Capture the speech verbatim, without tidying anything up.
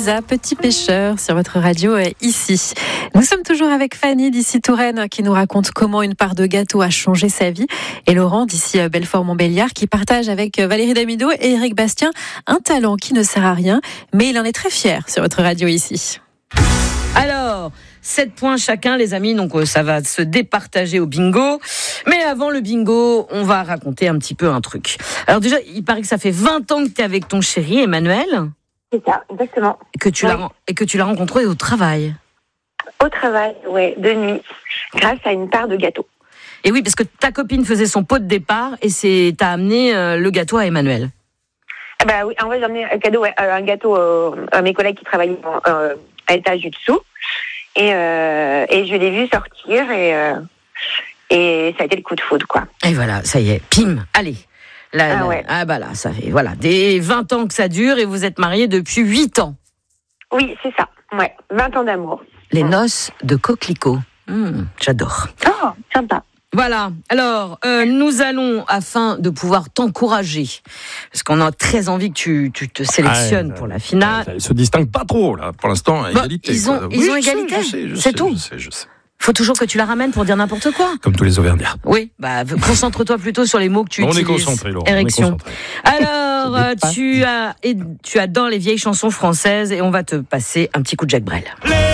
Lisa, Petit Pêcheur, sur votre radio euh, ici. Nous sommes toujours avec Fanny d'ici Touraine qui nous raconte comment une part de gâteau a changé sa vie, et Laurent d'ici euh, Belfort-Montbéliard qui partage avec euh, Valérie Damido et Eric Bastien un talent qui ne sert à rien, mais il en est très fier sur votre radio ici. Alors, sept points chacun, les amis, donc euh, ça va se départager au bingo. Mais avant le bingo, on va raconter un petit peu un truc. Alors déjà, il paraît que ça fait vingt ans que tu es avec ton chéri, Emmanuel. C'est ça, exactement. Et que tu, oui. l'as, et que tu l'as rencontré au travail. Au travail, ouais, de nuit, grâce à une part de gâteau. Et oui, parce que ta copine faisait son pot de départ et c'est, t'as amené euh, le gâteau à Emmanuel. Ah bah oui, en vrai, j'ai amené un cadeau, ouais, un gâteau euh, à mes collègues qui travaillaient euh, à l'étage du dessous. Et, euh, et je l'ai vu sortir et, euh, et ça a été le coup de foudre, quoi. Et voilà, ça y est, pim, allez. Là, ah là, ouais. Ah bah là, ça fait voilà, des vingt ans que ça dure et vous êtes mariés depuis huit ans. Oui, c'est ça, ouais, vingt ans d'amour. Les mmh. noces de coquelicot. Mmh, j'adore. Oh, sympa. Voilà, alors euh, nous allons, afin de pouvoir t'encourager, parce qu'on a très envie que tu, tu te sélectionnes ah, pour la finale. Ils se distinguent pas trop, là, pour l'instant, à bah, égalité. Ils ont, ils oui, ont égalité, je sais, je c'est sais, tout. Je sais, je sais. Faut toujours que tu la ramènes pour dire n'importe quoi. Comme tous les Auvergnats. Oui, bah concentre-toi plutôt sur les mots que tu on utilises. On est concentré, Laurent. Érection. Alors, tu as, et, tu adores les vieilles chansons françaises et on va te passer un petit coup de Jacques Brel. Les